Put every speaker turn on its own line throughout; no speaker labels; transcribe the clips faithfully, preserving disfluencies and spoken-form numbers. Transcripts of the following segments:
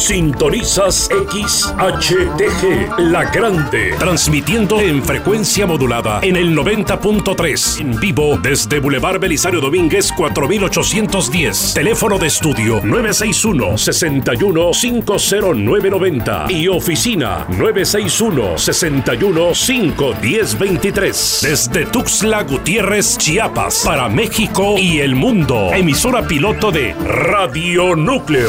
Sintonizas X H T G, La Grande, transmitiendo en frecuencia modulada en el noventa punto tres, en vivo desde Boulevard Belisario Domínguez cuatro mil ochocientos diez. Teléfono de estudio nueve seis uno, seis uno, cinco cero nueve nueve cero y oficina nueve seis uno, seis uno, cinco uno cero dos tres. Desde Tuxtla Gutiérrez, Chiapas, para México y el mundo. Emisora piloto de Radio Núcleo.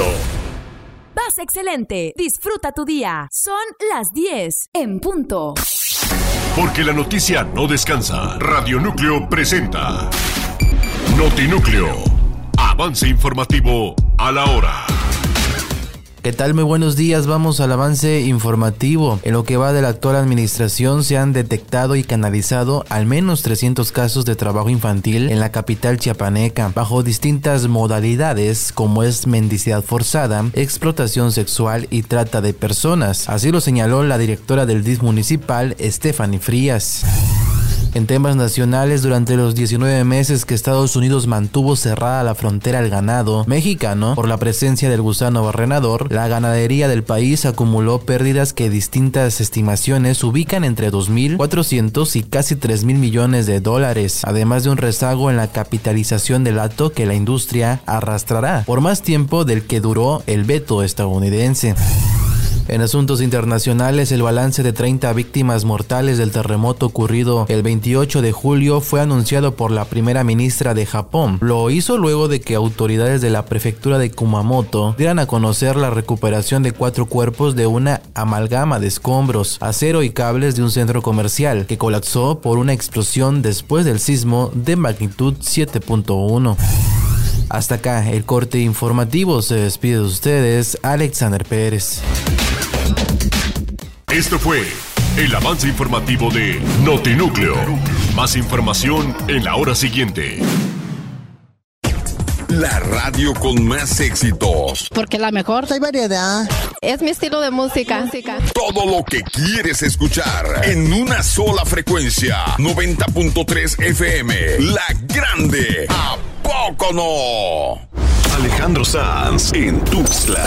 Vas excelente. Disfruta tu día. Son las diez en punto.
Porque la noticia no descansa. Radio Núcleo presenta Notinúcleo. Avance informativo a la hora.
¿Qué tal? Muy buenos días, vamos al avance informativo. En lo que va de la actual administración se han detectado y canalizado al menos trescientos casos de trabajo infantil en la capital chiapaneca, bajo distintas modalidades como es mendicidad forzada, explotación sexual y trata de personas. Así lo señaló la directora del D I F municipal, Stephanie Frías. En temas nacionales, durante los diecinueve meses que Estados Unidos mantuvo cerrada la frontera al ganado mexicano por la presencia del gusano barrenador, la ganadería del país acumuló pérdidas que distintas estimaciones ubican entre dos mil cuatrocientos y casi tres mil millones de dólares, además de un rezago en la capitalización del hato que la industria arrastrará por más tiempo del que duró el veto estadounidense. En asuntos internacionales, el balance de treinta víctimas mortales del terremoto ocurrido el veintiocho de julio fue anunciado por la primera ministra de Japón. Lo hizo luego de que autoridades de la prefectura de Kumamoto dieran a conocer la recuperación de cuatro cuerpos de una amalgama de escombros, acero y cables de un centro comercial que colapsó por una explosión después del sismo de magnitud siete punto uno. Hasta acá el corte informativo. Se despide de ustedes Alexander Pérez.
Esto fue el avance informativo de Notinúcleo. Más información en la hora siguiente. La radio con más éxitos.
Porque la mejor hay variedad.
Es mi estilo de música.
Todo lo que quieres escuchar en una sola frecuencia. noventa punto tres F M. La Grande. ¿A poco no? Alejandro Sanz en Tuxtla.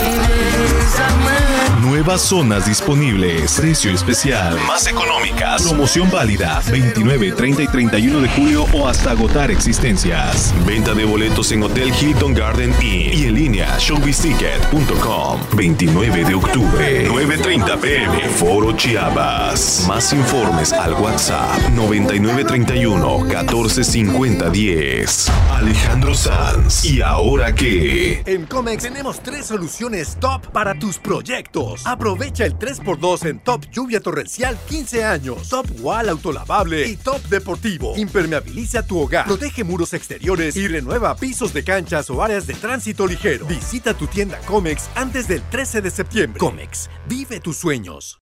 Nuevas zonas disponibles. Precio especial. Más económicas. Promoción válida veintinueve, treinta y treinta y uno de julio o hasta agotar existencias. Venta de boletos en Hotel Hilton Garden Inn y en línea showbiz ticket punto com. veintinueve de octubre, nueve treinta p m. Foro Chiapas. Más informes al WhatsApp noventa y nueve treinta y uno, catorce cincuenta diez. Alejandro Sanz. ¿Y ahora qué?
En Comex tenemos tres soluciones top para tus proyectos. Aprovecha el tres por dos en Top Lluvia Torrencial quince años, Top Wall Autolavable y Top Deportivo. Impermeabiliza tu hogar, protege muros exteriores y renueva pisos de canchas o áreas de tránsito ligero. Visita tu tienda Comex antes del trece de septiembre. Comex, vive tus sueños.